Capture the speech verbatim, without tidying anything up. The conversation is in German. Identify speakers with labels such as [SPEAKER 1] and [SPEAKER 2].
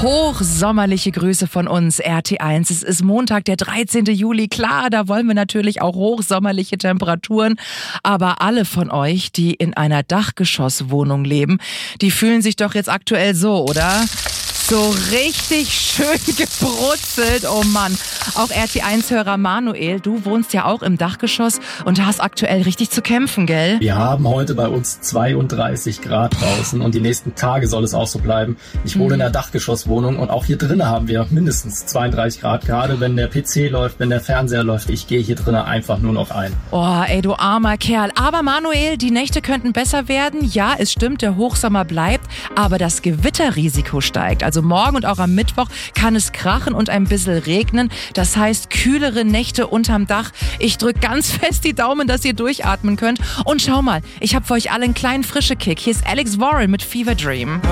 [SPEAKER 1] Hochsommerliche Grüße von uns, R T eins. Es ist Montag, der dreizehnten Juli. Klar, da wollen wir natürlich auch hochsommerliche Temperaturen. Aber alle von euch, die in einer Dachgeschosswohnung leben, die fühlen sich doch jetzt aktuell so, oder? So richtig schön gebrutzelt, oh Mann. Auch R T eins-Hörer Manuel, du wohnst ja auch im Dachgeschoss und hast aktuell richtig zu kämpfen, gell?
[SPEAKER 2] Wir haben heute bei uns zweiunddreißig Grad draußen und die nächsten Tage soll es auch so bleiben. Ich wohne mhm. in einer Dachgeschosswohnung und auch hier drinnen haben wir mindestens zweiunddreißig Grad. Gerade wenn der P C läuft, wenn der Fernseher läuft, ich gehe hier drinnen einfach nur noch ein.
[SPEAKER 1] Oh, ey, du armer Kerl. Aber Manuel, die Nächte könnten besser werden. Ja, es stimmt, der Hochsommer bleibt, aber das Gewitterrisiko steigt. Also morgen und auch am Mittwoch kann es krachen und ein bisschen regnen. Das heißt, kühlere Nächte unterm Dach. Ich drück ganz fest die Daumen, dass ihr durchatmen könnt. Und schau mal, ich habe für euch alle einen kleinen frische Kick. Hier ist Alex Warren mit Fever Dream.